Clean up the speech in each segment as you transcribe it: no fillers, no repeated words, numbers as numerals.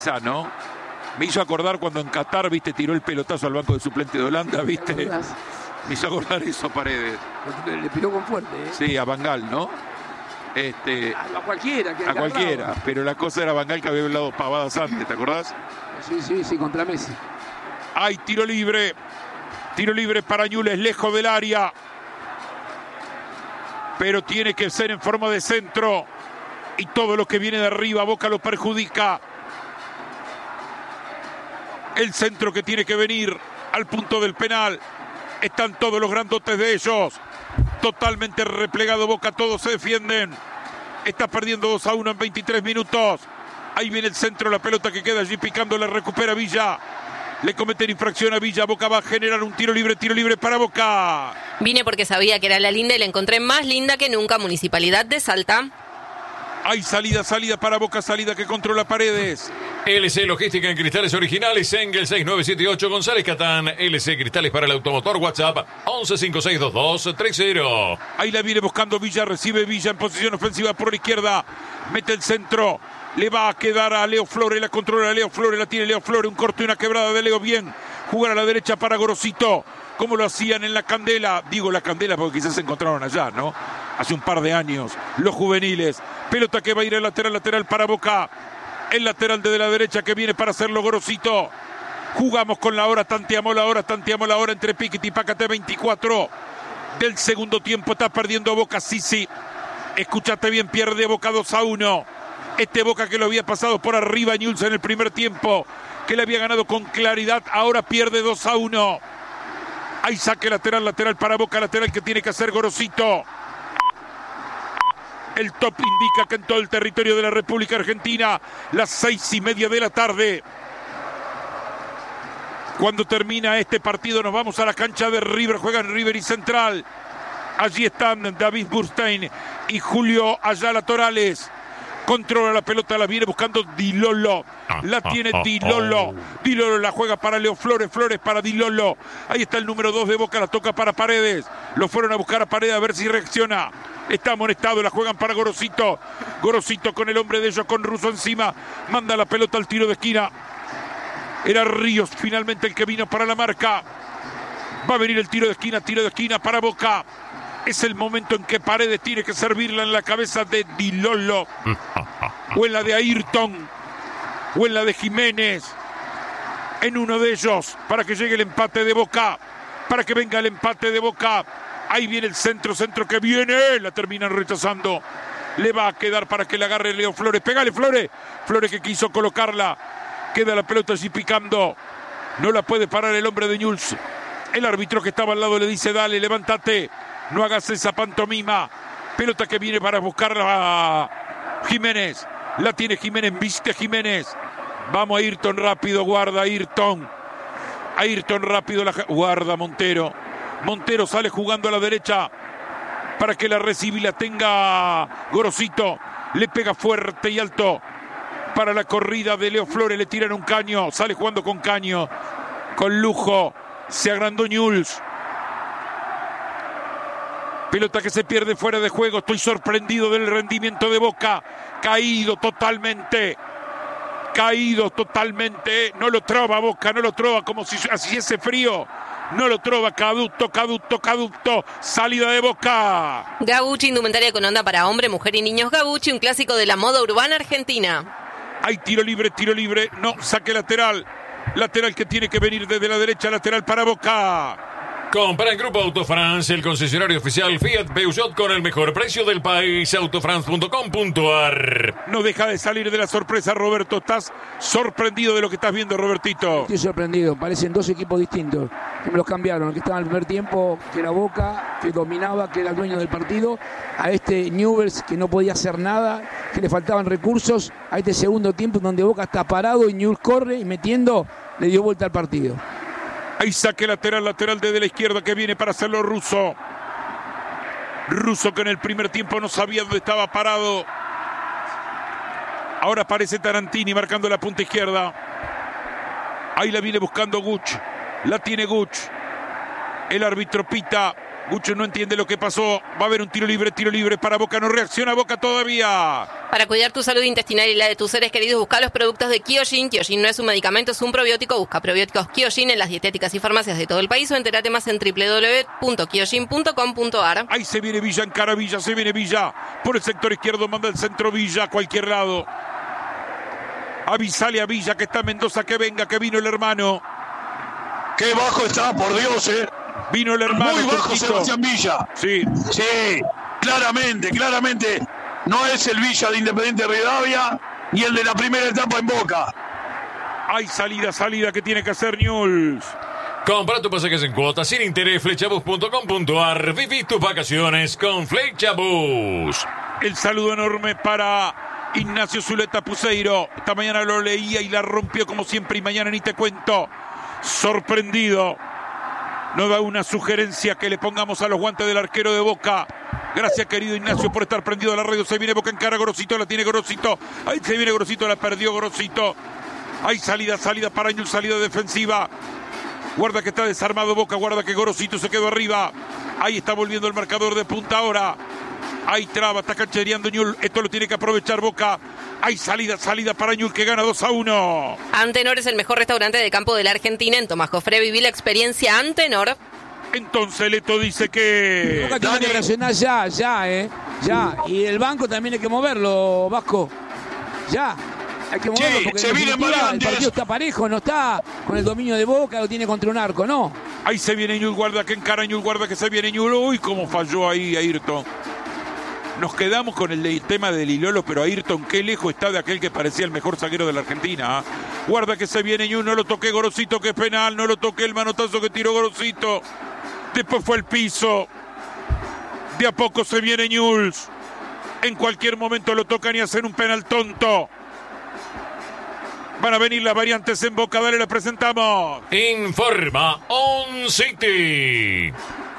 ¿no? Me hizo acordar cuando en Qatar, viste, tiró el pelotazo al banco de suplente de Holanda, viste. Me hizo acordar eso, Paredes. Le tiró con fuerte, ¿eh? Sí, a Van Gaal, ¿no? A cualquiera. A cualquiera, pero la cosa era Van Gaal que había hablado pavadas antes, ¿te acordás? Sí, contra Messi. Hay tiro libre para Newell's, lejos del área. Pero tiene que ser en forma de centro. Y todo lo que viene de arriba, Boca lo perjudica. El centro que tiene que venir al punto del penal. Están todos los grandotes de ellos. Totalmente replegado Boca, todos se defienden. Está perdiendo 2-1 en 23 minutos. Ahí viene el centro, la pelota que queda allí picando, la recupera Villa. Le cometen infracción a Villa. Boca va a generar un tiro libre para Boca. Vine porque sabía que era la linda y la encontré más linda que nunca. Municipalidad de Salta. Hay salida para Boca, salida que controla Paredes. LC Logística en cristales originales, Engel 6978, González Catán, LC Cristales para el automotor, WhatsApp 11562230. Ahí la viene buscando Villa, recibe Villa en posición ofensiva por la izquierda, mete el centro, le va a quedar a Leo Flores, la controla Leo Flores, la tiene Leo Flores, un corte y una quebrada de Leo, bien, jugar a la derecha para Gorosito, como lo hacían en la Candela, digo la Candela porque quizás se encontraron allá, ¿no? Hace un par de años, los juveniles, pelota que va a ir al lateral para Boca. El lateral de la derecha que viene para hacerlo Gorosito. Jugamos con la hora, tanteamos la hora entre Piquet y Pácate. 24 del segundo tiempo. Está perdiendo Boca, sí. Escúchate bien, pierde Boca 2-1. Este Boca que lo había pasado por arriba Newell's en el primer tiempo, que le había ganado con claridad, ahora pierde 2-1. Hay saque lateral para Boca, lateral que tiene que hacer Gorosito. El top indica que en todo el territorio de la República Argentina, las 6:30 de la tarde. Cuando termina este partido nos vamos a la cancha de River, juegan River y Central. Allí están David Burstein y Julio Ayala Torales. Controla la pelota, la viene buscando Di Lolo. La tiene Di Lolo. Di Lolo la juega para Leo Flores. Flores para Di Lolo. Ahí está el número 2 de Boca, la toca para Paredes. Lo fueron a buscar a Paredes a ver si reacciona. Está amonestado, la juegan para Gorosito. Gorosito con el hombre de ellos, con Russo encima. Manda la pelota al tiro de esquina. Era Ríos finalmente el que vino para la marca. Va a venir el tiro de esquina para Boca. Es el momento en que Paredes tiene que servirla en la cabeza de Di Lolo. O en la de Ayrton. O en la de Jiménez. En uno de ellos. Para que llegue el empate de Boca. Para que venga el empate de Boca. Ahí viene el centro que viene. La terminan rechazando. Le va a quedar para que la agarre Leo Flores. Pégale, Flores. Flores que quiso colocarla. Queda la pelota allí picando. No la puede parar el hombre de Newell's. El árbitro que estaba al lado le dice, dale, levántate. No hagas esa pantomima. Pelota que viene para buscarla a Jiménez. La tiene Jiménez, viste Jiménez. Vamos a Ayrton rápido, guarda Ayrton. Ayrton rápido, guarda Montero. Montero sale jugando a la derecha para que la reciba y la tenga Gorosito. Le pega fuerte y alto para la corrida de Leo Flores. Le tiran un caño, sale jugando con caño. Con lujo, se agrandó Newell's. Pelota que se pierde fuera de juego. Estoy sorprendido del rendimiento de Boca. Caído totalmente. No lo trova Boca, no lo trova como si hiciese frío. No lo trova, caducto. Salida de Boca. Gabucci, indumentaria con onda para hombre, mujer y niños. Gabucci, un clásico de la moda urbana argentina. Hay tiro libre. No, saque lateral. Lateral que tiene que venir desde la derecha, lateral para Boca. Compra en Grupo Autofrance, el concesionario oficial Fiat Peugeot con el mejor precio del país, autofrance.com.ar. No deja de salir de la sorpresa, Roberto. ¿Estás sorprendido de lo que estás viendo, Robertito? Estoy sorprendido, parecen dos equipos distintos. Que me los cambiaron, el que estaba en el primer tiempo, que era Boca, que dominaba, que era el dueño del partido, a este Newell's que no podía hacer nada, que le faltaban recursos, a este segundo tiempo donde Boca está parado y Newell's corre y metiendo, le dio vuelta al partido. Ahí saque lateral desde la izquierda que viene para hacerlo Russo. Russo que en el primer tiempo no sabía dónde estaba parado. Ahora aparece Tarantini marcando la punta izquierda. Ahí la viene buscando Guch. La tiene Guch. El árbitro pita. Gucho no entiende lo que pasó. Va a haber un tiro libre para Boca. No reacciona Boca todavía. Para cuidar tu salud intestinal y la de tus seres queridos, busca los productos de Kyojin. Kyojin no es un medicamento, es un probiótico. Busca probióticos Kyojin en las dietéticas y farmacias de todo el país o entérate más en www.kyojin.com.ar. Ahí se viene Villa, encara Villa, se viene Villa. Por el sector izquierdo manda el centro Villa a cualquier lado. Avisale a Villa que está Mendoza, que venga, que vino el hermano. Qué bajo está, por Dios, Vino el hermano. Muy bajo Turquito. Sebastián Villa. Sí. Sí, claramente. No es el Villa de Independiente Rivadavia y el de la primera etapa en Boca. Hay salida que tiene que hacer Newell's. Compra tu pasajes en cuotas sin interés, flechabus.com.ar. Viví tus vacaciones con Flechabus. El saludo enorme para Ignacio Zuleta Puseiro. Esta mañana lo leía y la rompió como siempre y mañana ni te cuento. Sorprendido. Nos da una sugerencia que le pongamos a los guantes del arquero de Boca. Gracias, querido Ignacio, por estar prendido a la radio. Se viene Boca en cara, Gorosito, la tiene Gorosito. Ahí se viene Gorosito, la perdió Gorosito. Hay salida para Newell's, salida defensiva. Guarda que está desarmado Boca, guarda que Gorosito se quedó arriba. Ahí está volviendo el marcador de punta ahora. Hay traba, está canchereando Newell's. Esto lo tiene que aprovechar Boca. Hay salida para Newell's que gana 2-1. Antenor es el mejor restaurante de campo de la Argentina. En Tomás Jofré viví la experiencia Antenor. Entonces Leto dice que... Boca tiene que reaccionar ya. Y el banco también hay que moverlo, Vasco. Ya. Hay que moverlo porque se viene el variantes. partido está parejo, no está con el dominio de Boca, lo tiene contra un arco, no. Ahí se viene Newell's, guarda que encara Newell's, guarda que se viene Newell's. Uy, cómo falló ahí Ayrton. Nos quedamos con el tema del Ilolo, pero Ayrton, qué lejos está de aquel que parecía el mejor zaguero de la Argentina. Guarda que se viene Newell's, no lo toqué Gorosito, que es penal, no lo toqué el manotazo que tiró Gorosito. Después fue el piso. De a poco se viene Newell's. En cualquier momento lo tocan y hacen un penal tonto. Van a venir las variantes en Boca, dale, las presentamos. Informa On City.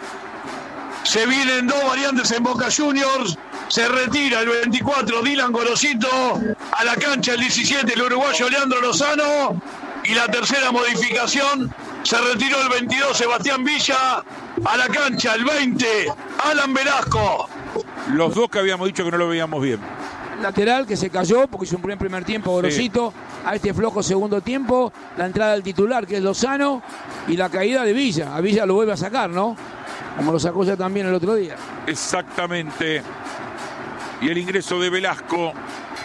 Se vienen dos variantes en Boca Juniors. Se retira el 24 Dylan Gorosito. A la cancha el 17 el uruguayo Leandro Lozano. Y la tercera modificación, se retiró el 22 Sebastián Villa. A la cancha el 20 Alan Velasco. Los dos que habíamos dicho que no lo veíamos bien. Lateral que se cayó porque hizo un buen primer tiempo Gorosito. Sí. A este flojo segundo tiempo, la entrada del titular que es Lozano y la caída de Villa. A Villa lo vuelve a sacar, ¿no? Como lo sacó ya también el otro día. Exactamente. Y el ingreso de Velasco.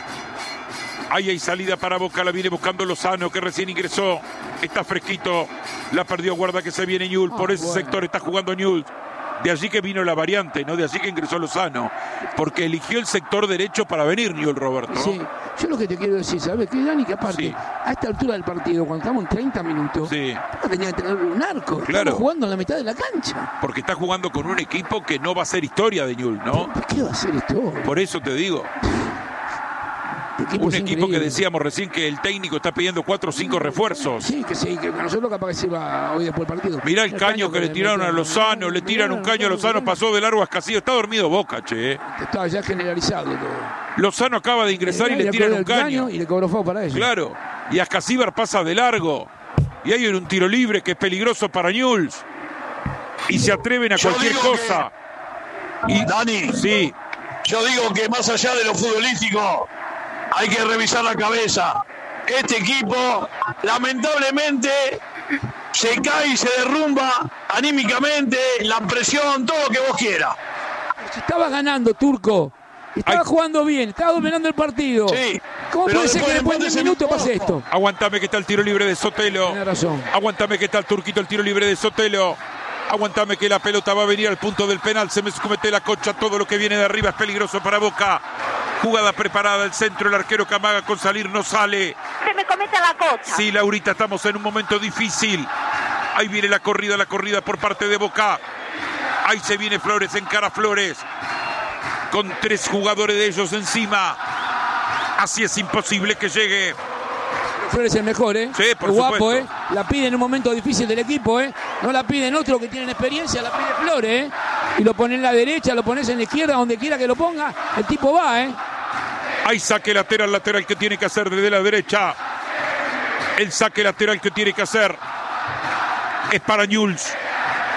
Ahí hay salida para Boca, la viene buscando Lozano, que recién ingresó. Está fresquito, la perdió, guarda que se viene Newell's. Por ese sector está jugando Newell's. De allí que vino la variante, ¿no? De allí que ingresó Lozano. Porque eligió el sector derecho para venir Newell's, Roberto. Sí, yo lo que te quiero decir, ¿sabes qué, Dani? Que aparte, a esta altura del partido, cuando estamos en 30 minutos, tenía que tener un arco. Claro. Estamos jugando a la mitad de la cancha. Porque está jugando con un equipo que no va a ser historia de Newell's, ¿no? ¿Por qué va a ser historia? Por eso te digo. Un equipo que decíamos recién que el técnico está pidiendo 4 o 5 refuerzos. Sí, que nosotros capaz que se va hoy después del partido. Mirá el caño que le tiraron a Lozano, le tiran un caño a Lozano, pasó de largo a Escasillo. Está dormido Boca, che. Está ya generalizado todo. Lozano acaba de ingresar y le tiran un caño. Y le cobró fuego para eso. Claro, y Ascasíbar pasa de largo. Y hay un tiro libre que es peligroso para Newell's. Y se atreven a cualquier cosa. Y Dani, sí. Yo digo que más allá de lo futbolístico, hay que revisar la cabeza. Este equipo, lamentablemente, se cae y se derrumba anímicamente, la presión, todo lo que vos quieras. Estaba ganando, Turco. Estaba jugando bien, estaba dominando el partido. Sí. ¿Cómo puede ser que después de 10 minutos pase esto? Aguantame que está el tiro libre de Sotelo. Tiene razón. Aguantame que está el Turquito, el tiro libre de Sotelo. Aguantame que la pelota va a venir al punto del penal. Se me comete la concha. Todo lo que viene de arriba es peligroso para Boca. Jugada preparada al centro. El arquero Camaga con salir no sale. Se me comete la concha. Sí, Laurita, estamos en un momento difícil. Ahí viene la corrida por parte de Boca. Ahí se viene Flores, encara Flores. Con 3 jugadores de ellos encima. Así es imposible que llegue. Flores es el mejor, ¿eh? Sí, por guapo, supuesto. ¿eh? La pide en un momento difícil del equipo, ¿eh? No la piden otros que tienen experiencia, la pide Flores, ¿eh? Y lo pone en la derecha, lo pones en la izquierda, donde quiera que lo ponga, el tipo va, ¿eh? Hay saque lateral que tiene que hacer desde la derecha. El saque lateral que tiene que hacer es para Newell's.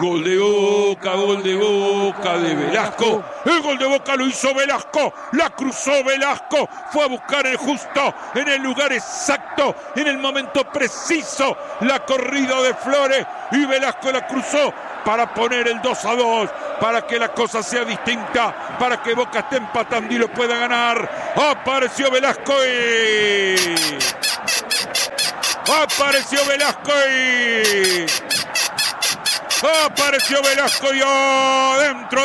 Gol de Boca de Velasco. El gol de Boca lo hizo Velasco. La cruzó Velasco. Fue a buscar el justo en el lugar exacto, en el momento preciso. La corrida de Flores y Velasco la cruzó para poner el 2-2, para que la cosa sea distinta, para que Boca esté empatando y lo pueda ganar. Apareció Velasco y... Apareció Velasco y adentro,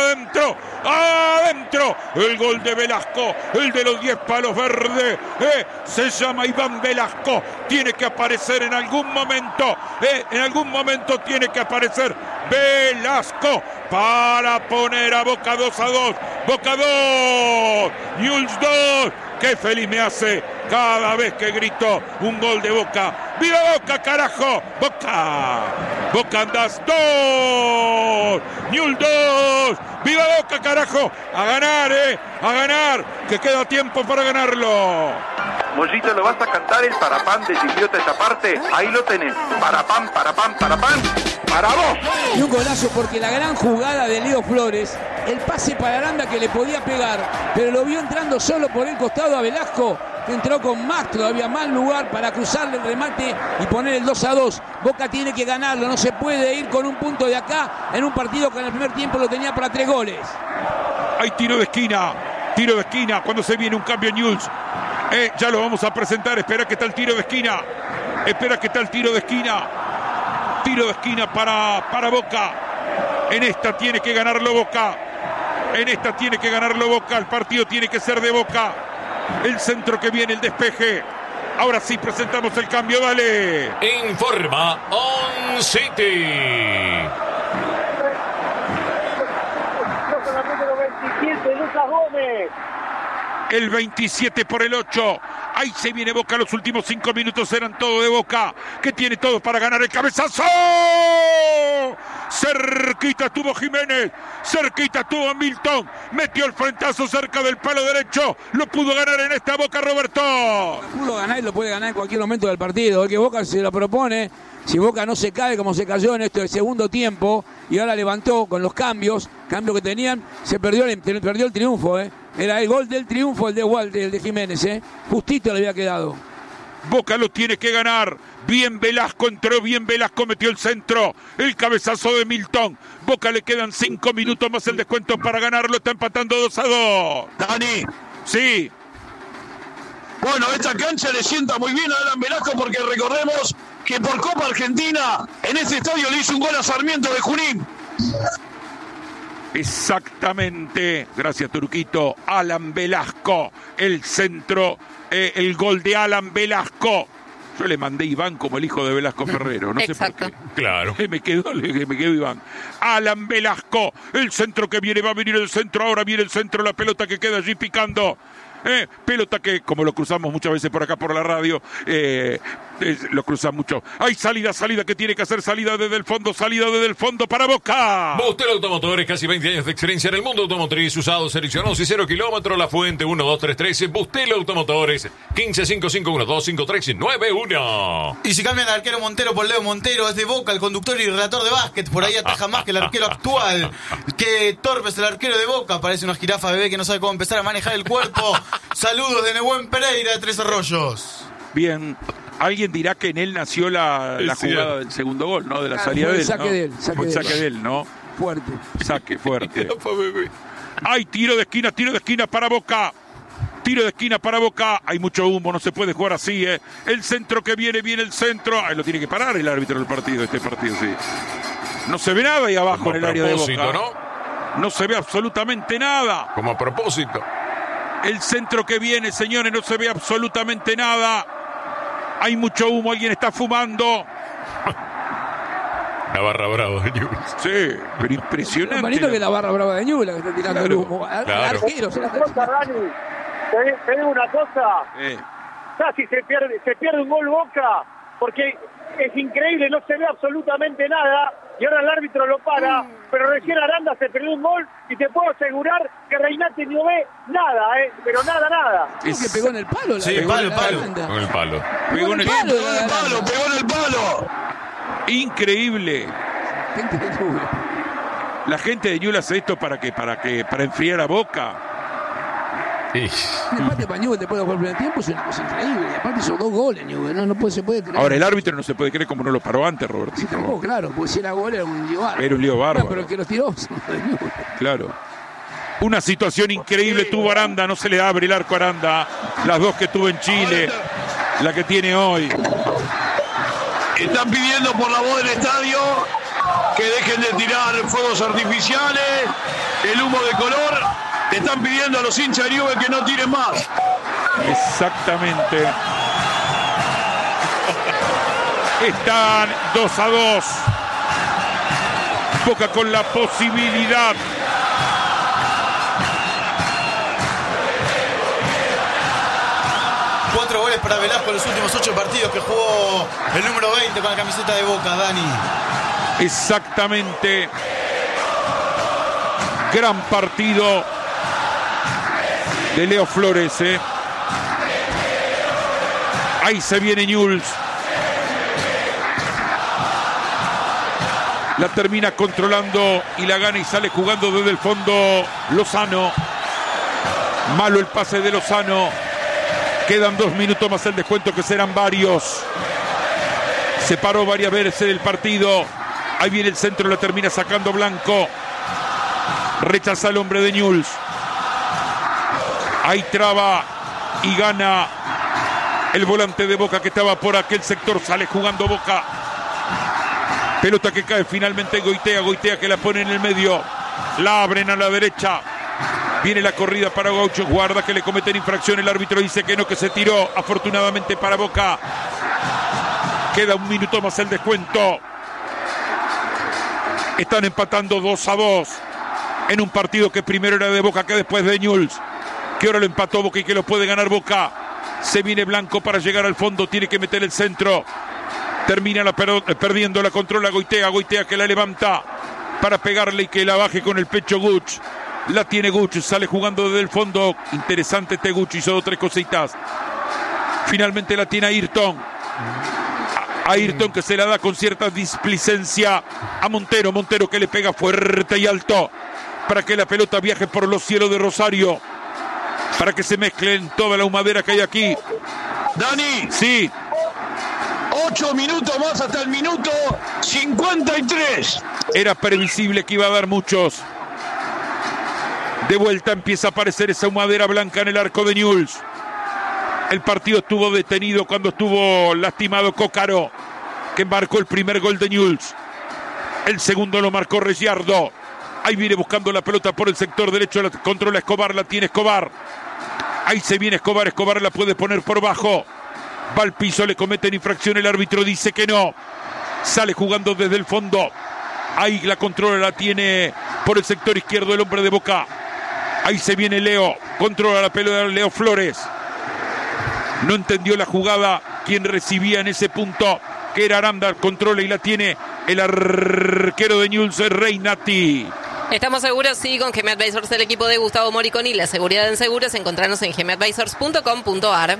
el gol de Velasco, el de los 10 palos verdes, se llama Iván Velasco, tiene que aparecer en algún momento, tiene que aparecer Velasco para poner a Boca 2-2, Boca 2, Newell's 2, qué feliz me hace cada vez que grito un gol de Boca. ¡Viva Boca, carajo! ¡Boca! ¡Boca andás 2! ¡Newell's 2! ¡Viva Boca, carajo! ¡A ganar, ¡A ganar! ¡Que queda tiempo para ganarlo! Mollito, ¿lo vas a cantar el parapán del idiota esa parte? Ahí lo tenés. Parapán, para vos. Y un golazo porque la gran jugada de Leo Flores, el pase para Aranda que le podía pegar, pero lo vio entrando solo por el costado a Velasco, que entró con más, todavía más lugar para cruzarle el remate y poner el 2-2. Boca tiene que ganarlo, no se puede ir con un punto de acá en un partido que en el primer tiempo lo tenía para 3 goles. Hay tiro de esquina cuando se viene un cambio en Newell's. Ya lo vamos a presentar, espera que está el tiro de esquina. Tiro de esquina para Boca. En esta tiene que ganarlo Boca. El partido tiene que ser de Boca. El centro que viene, el despeje. Ahora sí presentamos el cambio, dale. Informa On City. Con la número 27, Lucas Gómez. El 27 por el 8. Ahí se viene Boca. Los últimos 5 minutos eran todo de Boca, que tiene todo para ganar el cabezazo. Cerquita estuvo Jiménez, cerquita estuvo Milton, metió el frentazo cerca del palo derecho. Lo pudo ganar en esta Boca, Roberto. Lo pudo ganar y lo puede ganar en cualquier momento del partido. El que Boca se lo propone. Si Boca no se cae como se cayó en este segundo tiempo y ahora levantó con los cambios que tenían, se perdió el triunfo, Era el gol del triunfo el de Jiménez, Justito le había quedado. Boca lo tiene que ganar. Bien Velasco, entró bien Velasco, metió el centro. El cabezazo de Milton. Boca le quedan 5 minutos más el descuento para ganarlo. Está empatando 2-2. Dani. Sí. Bueno, esta cancha le sienta muy bien a Alan Velasco porque recordemos que por Copa Argentina en este estadio le hizo un gol a Sarmiento de Junín. Exactamente, gracias Turquito. Alan Velasco, el centro, el gol de Alan Velasco. Yo le mandé Iván como el hijo de Velasco Ferrero, no Exacto. sé por qué. Claro. Me quedó Iván. Alan Velasco, el centro que viene, va a venir el centro, ahora viene el centro, la pelota que queda allí picando. Pelota que, como lo cruzamos muchas veces por acá por la radio, lo cruzan mucho. Hay salida que tiene que hacer, salida desde el fondo para Boca. Bustel Automotores, casi 20 años de experiencia en el mundo automotriz, usados, seleccionados y 0 kilómetros. La Fuente 12313. Bustel Automotores 1555125391. Y si cambian al arquero Montero por Leo Montero, es de Boca, el conductor y relator de básquet. Por ahí ataja más que el arquero actual. Qué torpe es el arquero de Boca. Parece una jirafa bebé que no sabe cómo empezar a manejar el cuerpo. Saludos de Nehuen Pereira de Tres Arroyos. Bien, alguien dirá que en él nació la jugada del segundo gol, ¿no? De la salida de él. Saque de él, ¿no? Fuerte. Saque fuerte. Hay tiro de esquina para Boca. Hay mucho humo, no se puede jugar así, El centro que viene el centro. Ahí lo tiene que parar el árbitro del partido, sí. No se ve nada ahí abajo como en el área de Boca. No se ve absolutamente nada. Como a propósito. El centro que viene, señores, no se ve absolutamente nada. Hay mucho humo, alguien está fumando. La barra brava de Newell's. Sí, pero impresionante. Manito que la barra brava de Newell's que está tirando el humo. Claro. Te digo una cosa. Casi se pierde un gol Boca, porque es increíble, no se ve absolutamente nada. Y ahora el árbitro lo para, pero recién Aranda se perdió un gol y te puedo asegurar que Reinate no ve nada, pero nada. Creo que pegó en el palo. Sí, palo. Con el palo. Pegó en el Pegó en el palo. Increíble. Gente de Newell's. La gente de Newell's hace esto para enfriar a Boca. Y aparte para Newell's después de jugar el primer tiempo es una cosa increíble. Y aparte hizo 2 goles Newell's, no se puede creer. Ahora el árbitro no se puede creer como no lo paró antes, Roberto. Sí, tampoco, claro, porque si era gol era un lío bárbaro. Era un lío bárbaro. No, pero el que los tiró de Newell's. Claro. Una situación increíble tuvo Aranda, no se le abre el arco a Aranda. Las dos que tuvo en Chile, la que tiene hoy. Están pidiendo por la voz del estadio que dejen de tirar fuegos artificiales, el humo de color. Están pidiendo a los hinchas de Newell's que no tiren más. Exactamente. Están 2-2. Boca con la posibilidad. Goles para Velasco en los últimos 8 partidos que jugó el número 20 con la camiseta de Boca, Dani. Exactamente. Gran partido de Leo Flores. Ahí se viene Newell's. La termina controlando y la gana y sale jugando desde el fondo Lozano. Malo el pase de Lozano. Quedan 2 minutos más el descuento, que serán varios. Se paró varias veces el partido. Ahí viene el centro, la termina sacando Blanco. Rechaza el hombre de Newell's. Ahí traba y gana el volante de Boca que estaba por aquel sector. Sale jugando Boca. Pelota que cae finalmente Goitea que la pone en el medio. La abren a la derecha. Viene la corrida para Gaucho, guarda que le cometen infracción, el árbitro dice que no, que se tiró, afortunadamente para Boca. Queda 1 minuto más el descuento. Están empatando 2-2 en un partido que primero era de Boca que después de Newell's, que ahora lo empató Boca y que lo puede ganar Boca. Se viene Blanco para llegar al fondo, tiene que meter el centro. Termina perdiendo, la controla Goitea que la levanta para pegarle y que la baje con el pecho Guch. La tiene Guch, sale jugando desde el fondo. Interesante este Guch, hizo 2 o 3 cositas. Finalmente la tiene Ayrton. Ayrton que se la da con cierta displicencia a Montero. Montero que le pega fuerte y alto para que la pelota viaje por los cielos de Rosario. Para que se mezclen toda la humadera que hay aquí. Dani. Sí. 8 minutos más hasta el minuto 53. Era previsible que iba a dar muchos. De vuelta empieza a aparecer esa humadera blanca en el arco de Newell's. El partido estuvo detenido cuando estuvo lastimado Cócaro, que marcó el primer gol de Newell's. El segundo lo marcó Reggiardo. Ahí viene buscando la pelota por el sector derecho, la controla Escobar, la tiene Escobar. Ahí se viene Escobar, Escobar la puede poner por bajo. Va al piso, le cometen infracción, el árbitro dice que no. Sale jugando desde el fondo. Ahí la controla, la tiene por el sector izquierdo el hombre de Boca. Ahí se viene Leo, controla la pelota Leo Flores. No entendió la jugada quien recibía en ese punto, que era Aranda, controla y la tiene el arquero de Newell's, Reinati. Estamos seguros, sí, con GM Advisors, el equipo de Gustavo Moriconi. La seguridad en seguros, encontrarnos en gmadvisors.com.ar.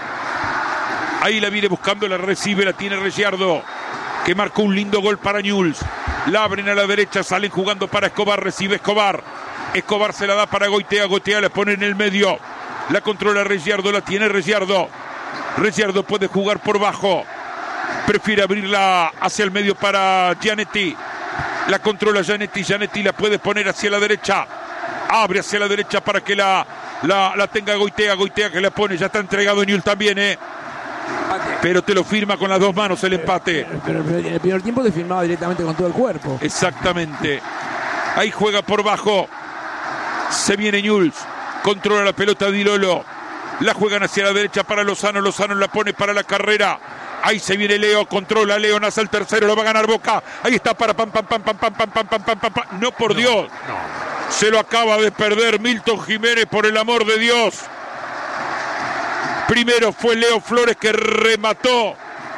Ahí la viene buscando, la recibe, la tiene Reggiardo, que marcó un lindo gol para Newell's. La abren a la derecha, salen jugando para Escobar, recibe Escobar. Escobar se la da para Goitea, Goitea la pone en el medio. La controla Reggiardo, la tiene Reggiardo. Reggiardo puede jugar por bajo. Prefiere abrirla hacia el medio para Gianetti. La controla Gianetti, Gianetti la puede poner hacia la derecha. Abre hacia la derecha para que la tenga Goitea, Goitea que la pone, ya está entregado Newell's también, Pero te lo firma con las 2 manos el empate. Pero en el primer tiempo te firmaba directamente con todo el cuerpo. Exactamente. Ahí juega por bajo. Se viene Newell's. Controla la pelota Di Lolo. La juegan hacia la derecha para Lozano. Lozano la pone para la carrera. Ahí se viene Leo. Controla Leo. Nace el tercero. Lo va a ganar Boca. Ahí está para pam. No, por Dios. No. Se lo acaba de perder Milton Jiménez, por el amor de Dios. Primero fue Leo Flores que remató.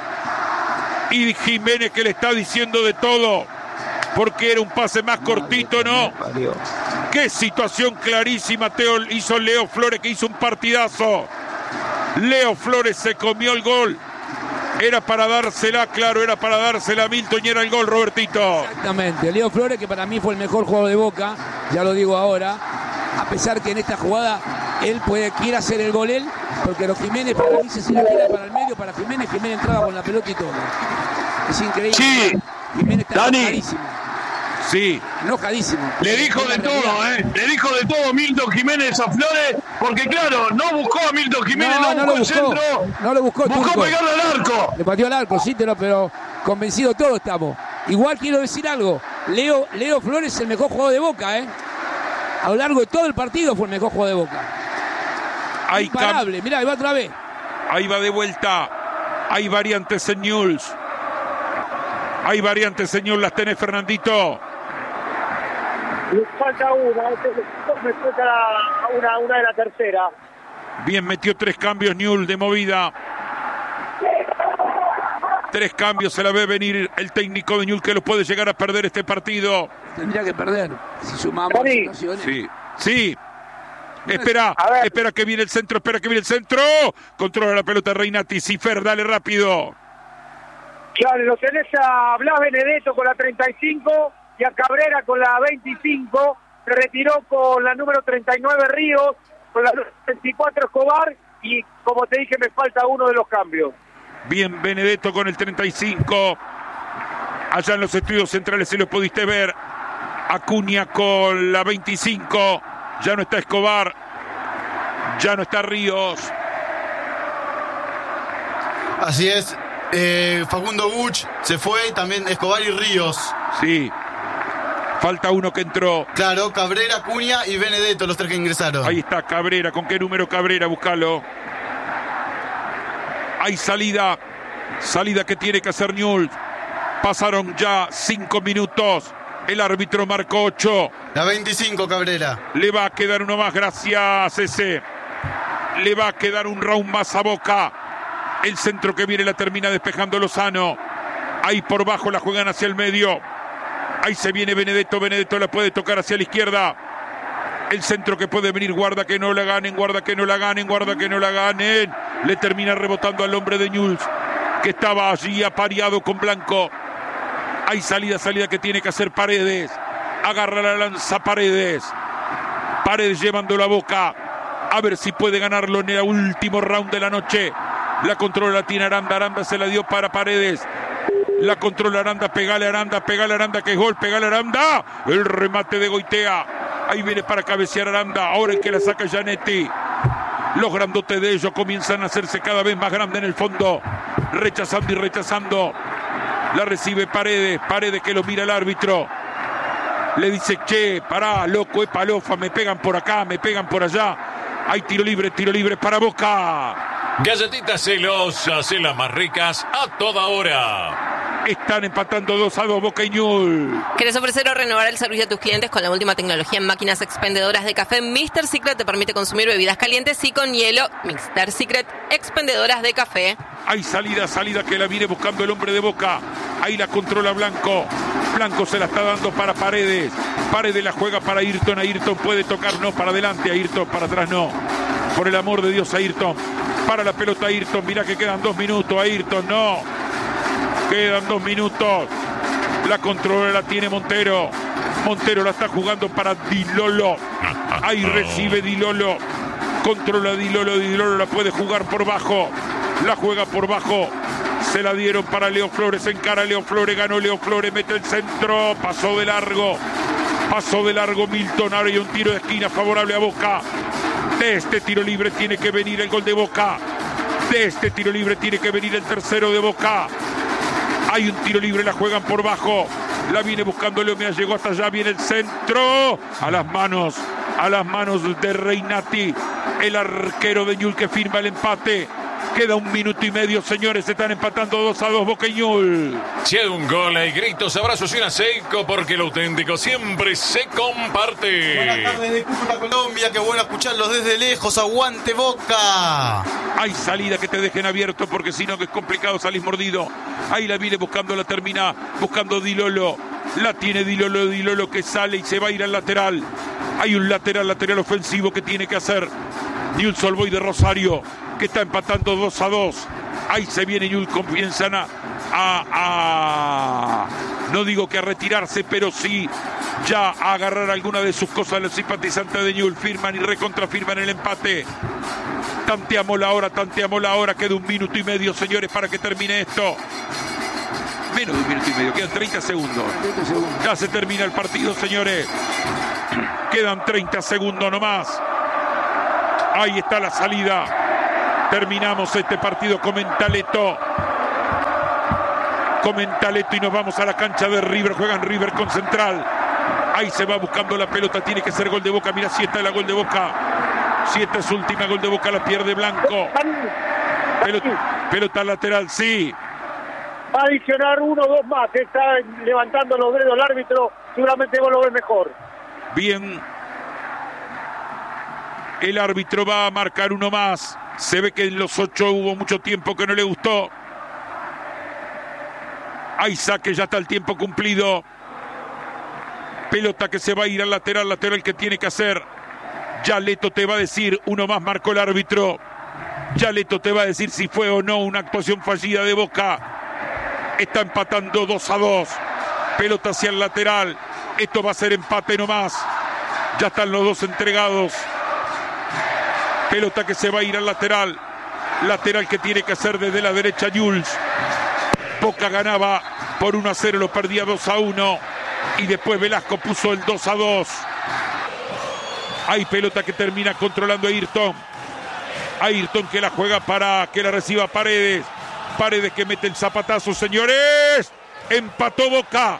Y Jiménez que le está diciendo de todo. Porque era un pase más cortito, ¿no? Qué situación clarísima hizo Leo Flores, que hizo un partidazo. Leo Flores se comió el gol. Era para dársela, claro, era para dársela a Milton y era el gol, Robertito. Exactamente, Leo Flores, que para mí fue el mejor jugador de Boca, ya lo digo ahora, a pesar que en esta jugada él quiere hacer el gol él, porque los Jiménez paraliza, si la tira para el medio, para Jiménez entraba con la pelota y todo. Es increíble. Sí, Jiménez está Dani. enojadísimo. Sí. Enojadísimo. Le dijo de todo, Le dijo de todo Milton Jiménez a Flores, porque claro, no buscó a Milton Jiménez, no buscó el centro. No lo buscó. Buscó Turco. pegarle al arco. Le pateó al arco, sí, pero convencido todos estamos. Igual quiero decir algo. Leo Flores es el mejor jugador de Boca, A lo largo de todo el partido fue el mejor jugador de Boca. Imparable, mirá, ahí va otra vez. Ahí va de vuelta. Hay variantes en Newell's. Las tenés, Fernandito. Le falta una, me falta una de la tercera. Bien, metió 3 cambios Newell's de movida. 3 cambios, se la ve venir el técnico de Newell's, que lo puede llegar a perder este partido. Tendría que perder, si sumamos situaciones. Sí. Espera que viene el centro, Controla la pelota Reinati, Cifer, dale rápido. Claro, lo tenés a Blas Benedetto con la 35 y a Cabrera con la 25. Se retiró con la número 39 Ríos, con la 24 Escobar y, como te dije, me falta uno de los cambios. Bien, Benedetto con el 35. Allá en los estudios centrales se lo pudiste ver. Acuña con la 25. Ya no está Escobar. Ya no está Ríos. Así es. Facundo Buch se fue, también Escobar y Ríos. Sí. Falta uno que entró. Claro, Cabrera, Acuña y Benedetto, los 3 que ingresaron. Ahí está Cabrera. ¿Con qué número Cabrera? Búscalo. Hay salida. Salida que tiene que hacer Newell's. Pasaron ya 5 minutos. El árbitro marcó 8. La 25, Cabrera. Le va a quedar uno más, gracias, ese. Le va a quedar un round más a Boca. El centro que viene la termina despejando Lozano. Ahí por bajo la juegan hacia el medio. Ahí se viene Benedetto. Benedetto la puede tocar hacia la izquierda. El centro que puede venir, guarda que no la ganen, guarda que no la ganen, guarda que no la ganen. Le termina rebotando al hombre de Newell's, que estaba allí apareado con Blanco. Hay salida que tiene que hacer Paredes. Agarra la lanza Paredes. Paredes llevándolo a Boca. A ver si puede ganarlo en el último round de la noche. La controla, la tiene Aranda. Aranda se la dio para Paredes. La controla Aranda, pegale Aranda, que es gol, pegale Aranda. El remate de Goitea. Ahí viene para cabecear Aranda. Ahora el que la saca Gianetti. Los grandotes de ellos comienzan a hacerse cada vez más grandes en el fondo. Rechazando y rechazando. La recibe Paredes. Paredes que lo mira el árbitro. Le dice, che, pará, loco, es palofa. Me pegan por acá, me pegan por allá. Hay tiro libre para Boca. Galletitas celosas, en las más ricas a toda hora. Están empatando 2-2 Boca y Newell's. ¿Querés ofrecer o renovar el servicio a tus clientes con la última tecnología en máquinas expendedoras de café? Mr. Secret te permite consumir bebidas calientes y con hielo. Mr. Secret, expendedoras de café. Hay salida que la viene buscando el hombre de Boca. Ahí la controla Blanco. Blanco se la está dando para Paredes. Paredes la juega para Ayrton. Ayrton puede tocar, no, para adelante. Ayrton, para atrás no. Por el amor de Dios, Ayrton. Para la pelota Ayrton. Mirá que quedan 2 minutos. Ayrton, no. Quedan 2 minutos. La controla, la tiene Montero. Montero la está jugando para Dilolo. Ahí recibe Dilolo. Controla Dilolo. Dilolo la puede jugar por bajo. La juega por bajo. Se la dieron para Leo Flores. Encara Leo Flores. Ganó Leo Flores. Mete el centro. Pasó de largo. Milton. Ahora hay un tiro de esquina favorable a Boca. De este tiro libre tiene que venir el gol de Boca. De este tiro libre tiene que venir el tercero de Boca. Hay un tiro libre, la juegan por bajo. La viene buscando Leo, mira, llegó hasta allá, viene el centro. A las manos de Reinati, el arquero de Newell's que firma el empate. Queda 1 minuto y medio, señores, están empatando 2-2 Boca y Newell's. Si hay un gol, hay gritos, abrazos y un seco, porque lo auténtico siempre se comparte. Buenas tardes de Cúcuta, Colombia, qué bueno escucharlos desde lejos. Aguante Boca. Hay salida que te dejen abierto, porque si no que es complicado, salís mordido. Ahí la viene buscando, la termina buscando Dilolo. La tiene Dilolo que sale y se va a ir al lateral. Hay un lateral ofensivo que tiene que hacer Newell's Old Boys de Rosario, que está empatando 2-2. Ahí se viene Newell's, comienzan no digo que a retirarse, pero sí ya a agarrar alguna de sus cosas los simpatizantes de Newell's. Firman y recontrafirman el empate. Tanteamos la hora, queda 1 minuto y medio, señores, para que termine esto. Menos de 1 minuto y medio, quedan 30 segundos. Ya se termina el partido, señores. Quedan 30 segundos nomás. Ahí está la salida. Terminamos este partido con Mentaleto. Y nos vamos a la cancha de River. Juegan River con Central. Ahí se va buscando la pelota. Tiene que ser gol de Boca. Mira, si está el gol de Boca. Si esta es última, gol de Boca, la pierde Blanco. Pelota lateral, sí. Va a adicionar 1 o 2 más. Está levantando los dedos el árbitro. Seguramente vos lo ves mejor. Bien. El árbitro va a marcar 1 más. Se ve que en los 8 hubo mucho tiempo que no le gustó. Hay saque, ya está el tiempo cumplido. Pelota que se va a ir al lateral que tiene que hacer. Ya Leto te va a decir, 1 más marcó el árbitro. Ya Leto te va a decir si fue o no una actuación fallida de Boca. Está empatando 2-2. Pelota hacia el lateral. Esto va a ser empate nomás. Ya están los 2 entregados. Pelota que se va a ir al lateral. Lateral que tiene que hacer desde la derecha Newell's. Boca ganaba por 1-0, lo perdía 2-1. Y después Velasco puso el 2-2. Hay pelota que termina controlando a Ayrton. Ayrton que la juega para que la reciba Paredes. Paredes que mete el zapatazo, señores. Empató Boca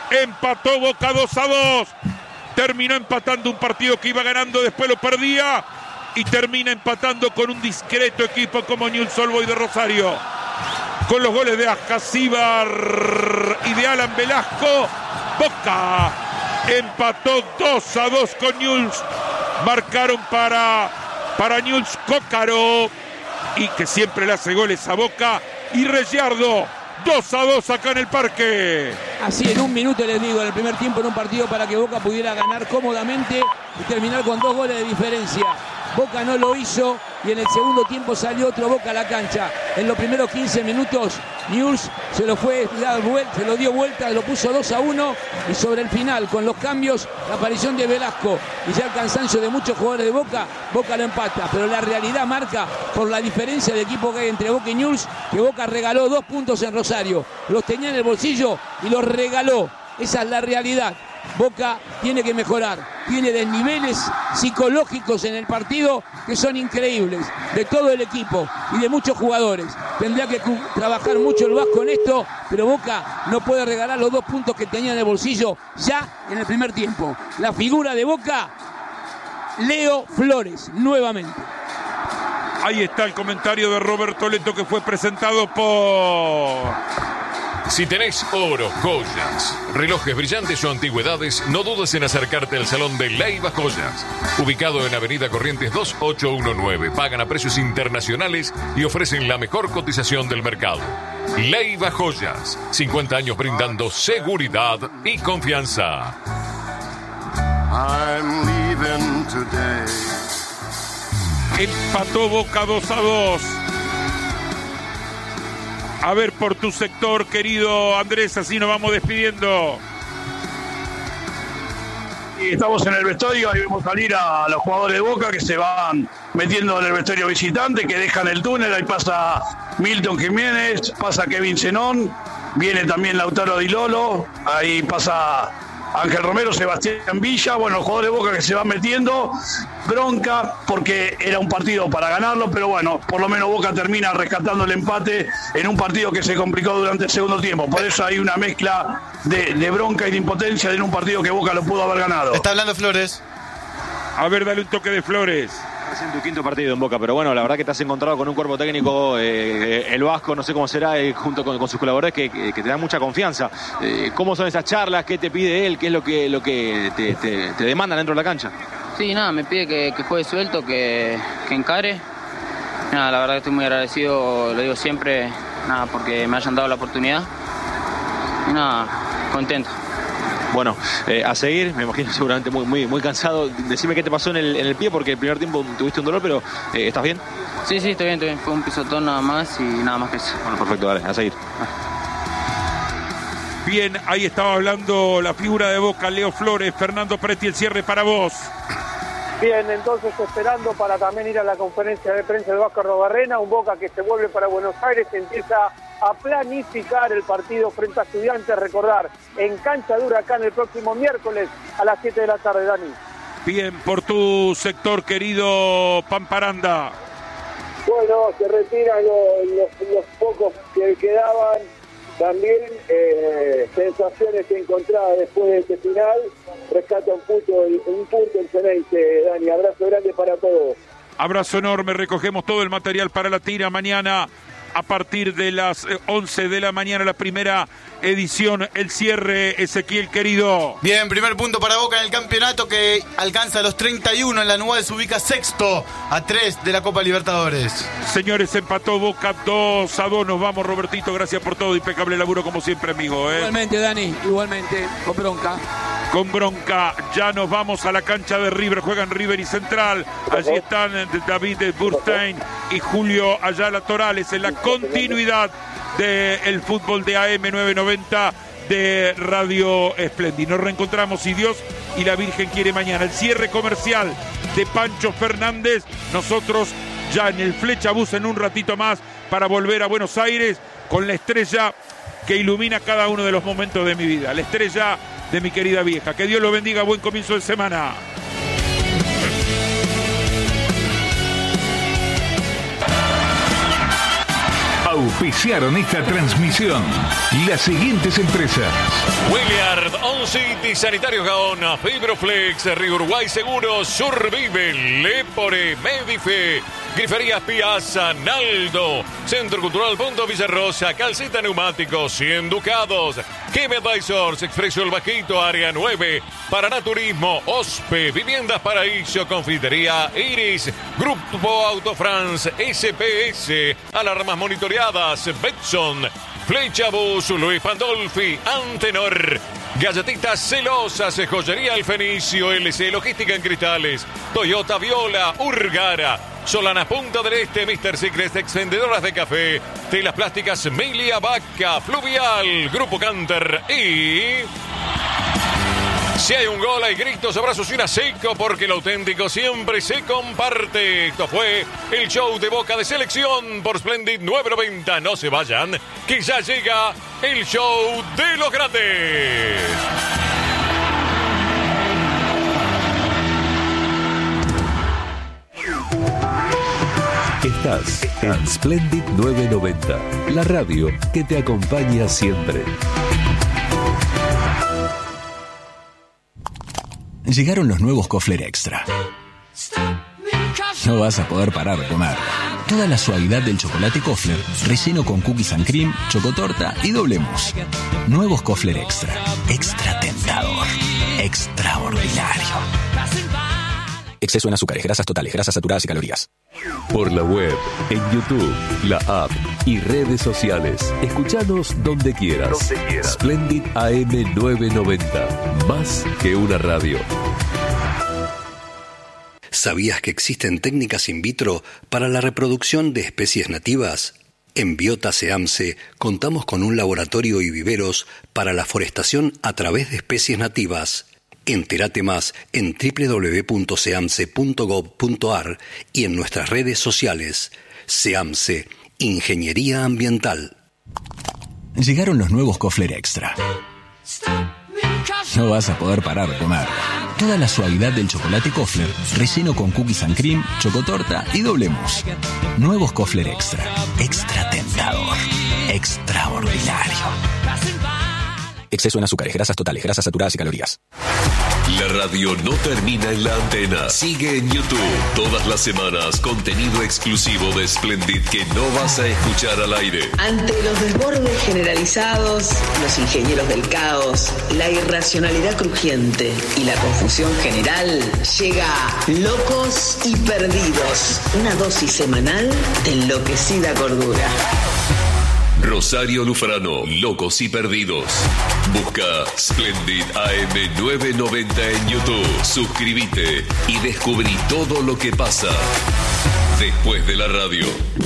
2-2. Terminó empatando un partido que iba ganando, después lo perdía. Y termina empatando con un discreto equipo como Newell's Old Boys de Rosario. Con los goles de Ascasíbar y de Alan Velasco, Boca empató 2-2 con Newell's. Marcaron para Newell's Cócaro, y que siempre le hace goles a Boca, y Regiardo. 2-2 acá en el parque. Así en 1 minuto les digo, en el primer tiempo, en un partido para que Boca pudiera ganar cómodamente y terminar con 2 goles de diferencia. Boca no lo hizo y en el segundo tiempo salió otro Boca a la cancha. En los primeros 15 minutos Newell's se lo dio vuelta, lo puso 2-1, y sobre el final, con los cambios, la aparición de Velasco y ya el cansancio de muchos jugadores de Boca, Boca lo empata. Pero la realidad marca, por la diferencia de equipo que hay entre Boca y Newell's, que Boca regaló 2 puntos en Rosario. Los tenía en el bolsillo y los regaló. Esa es la realidad. Boca tiene que mejorar, tiene desniveles psicológicos en el partido que son increíbles, de todo el equipo y de muchos jugadores. Tendrá que trabajar mucho el Vasco en esto, pero Boca no puede regalar los 2 puntos que tenía en el bolsillo ya en el primer tiempo. La figura de Boca, Leo Flores, nuevamente. Ahí está el comentario de Roberto Leto, que fue presentado por... Si tenés oro, joyas, relojes brillantes o antigüedades, no dudes en acercarte al Salón de Leiva Joyas. Ubicado en Avenida Corrientes 2819. Pagan a precios internacionales y ofrecen la mejor cotización del mercado. Leiva Joyas. 50 años brindando seguridad y confianza. I'm leaving today. Empató Boca 2-2. A ver por tu sector, querido Andrés, así nos vamos despidiendo. Y estamos en el vestuario, ahí vemos salir a los jugadores de Boca que se van metiendo en el vestuario visitante, que dejan el túnel. Ahí pasa Milton Jiménez, pasa Kevin Zenón, viene también Lautaro Di Lolo, ahí pasa Ángel Romero, Sebastián Villa. Bueno, los jugadores de Boca que se van metiendo. Bronca porque era un partido para ganarlo, pero bueno, por lo menos Boca termina rescatando el empate en un partido que se complicó durante el segundo tiempo. Por eso hay una mezcla de bronca y de impotencia en un partido que Boca lo pudo haber ganado. Está hablando Flores. A ver, dale un toque de Flores. Es en tu 5º partido en Boca, pero bueno, la verdad que te has encontrado con un cuerpo técnico, el Vasco, no sé cómo será, junto con sus colaboradores, que te dan mucha confianza. ¿Cómo son esas charlas? ¿Qué te pide él? ¿Qué es lo que te demandan dentro de la cancha? Sí, nada, me pide que juegue suelto, que encare. Nada, la verdad que estoy muy agradecido, lo digo siempre, nada, porque me hayan dado la oportunidad. Y nada, contento. Bueno, a seguir, me imagino seguramente muy cansado. Decime qué te pasó en el pie, porque el primer tiempo tuviste un dolor, pero ¿estás bien? Sí, estoy bien. Fue un pisotón nada más y nada más que eso. Bueno, perfecto, dale, a seguir. Bien, ahí estaba hablando la figura de Boca, Leo Flores. Fernando Presti, el cierre para vos. Bien, entonces esperando para también ir a la conferencia de prensa del Vasco Arrobarrena, un Boca que se vuelve para Buenos Aires, empieza a planificar el partido frente a Estudiantes, recordar, en cancha de Huracán el próximo miércoles a las 7 de la tarde, Dani. Bien, por tu sector, querido Pamparanda. Bueno, se retiran los pocos que quedaban. También sensaciones encontradas después de este final. Rescata un punto el Ceneice, Dani. Abrazo grande para todos. Abrazo enorme. Recogemos todo el material para la tira mañana a partir de las 11 de la mañana, la primera edición, el cierre, Ezequiel querido. Bien, primer punto para Boca en el campeonato, que alcanza los 31 en la anual, se ubica sexto a 3 de la Copa Libertadores. Señores, empató Boca 2-2. Nos vamos, Robertito, gracias por todo, impecable laburo como siempre, amigo. Igualmente, Dani, igualmente, con bronca. Con bronca, ya nos vamos a la cancha de River, juegan River y Central. Allí están David Burstein y Julio Ayala Torales en la continuidad del fútbol de AM990 de Radio Splendid. Nos reencontramos, si Dios y la Virgen quiere, mañana. El cierre comercial de Pancho Fernández. Nosotros ya en el Flechabús en un ratito más para volver a Buenos Aires con la estrella que ilumina cada uno de los momentos de mi vida. La estrella de mi querida vieja. Que Dios lo bendiga. Buen comienzo de semana. Auspiciaron esta transmisión las siguientes empresas: Williard, On City, Sanitarios Gaona, Fibroflex, Río Uruguay Seguros, Survive, Lepore, Medife, Griferías Piazza, Naldo, Centro Cultural Punto Villarrosa, Calceta Neumáticos, 100 Ducados, Game Advisors, Expreso El Bajito, Área 9, Paraná Turismo, OSPE, Viviendas Paraíso, Confitería Iris, Grupo Auto France, SPS, Alarmas Monitoreadas, Betson, Flechabús, Luis Pandolfi, Antenor, Galletitas Celosas, Joyería El Fenicio, LC Logística en Cristales, Toyota Viola, Urgara, Solana Punta del Este, Mr. Secret, Expendedoras de Café, Telas Plásticas Milia Vaca, Fluvial, Grupo Canter y... Si hay un gol, hay gritos, abrazos y una seco, porque lo auténtico siempre se comparte. Esto fue el show de Boca de Selección por Splendid 990. No se vayan, que ya llega el show de los grandes. Estás en Splendid 990, la radio que te acompaña siempre. Llegaron los nuevos Kofler Extra. No vas a poder parar de comer. Toda la suavidad del chocolate Kofler, relleno con cookies and cream, chocotorta y doble mousse. Nuevos Kofler Extra. Extra tentador. Extraordinario. Exceso en azúcares, grasas totales, grasas saturadas y calorías. Por la web, en YouTube, la app y redes sociales. Escuchanos donde quieras. Splendid AM990. Más que una radio. ¿Sabías que existen técnicas in vitro para la reproducción de especies nativas? En Biota SEAMSE contamos con un laboratorio y viveros para la forestación a través de especies nativas. Entérate más en www.seamse.gov.ar y en nuestras redes sociales. SEAMSE, Ingeniería Ambiental. Llegaron los nuevos Kofler Extra. No vas a poder parar de comer. Toda la suavidad del chocolate Kofler, relleno con cookies and cream, chocotorta y doble mousse. Nuevos Kofler Extra. Extra tentador. Extraordinario. Exceso en azúcares, grasas totales, grasas saturadas y calorías. La radio no termina en la antena. Sigue en YouTube. Todas las semanas, contenido exclusivo de Splendid que no vas a escuchar al aire. Ante los desbordes generalizados, los ingenieros del caos, la irracionalidad crujiente y la confusión general, llega Locos y Perdidos. Una dosis semanal de enloquecida cordura. Rosario Lufrano, Locos y Perdidos. Busca Splendid AM990 en YouTube. Suscríbete y descubrí todo lo que pasa después de la radio.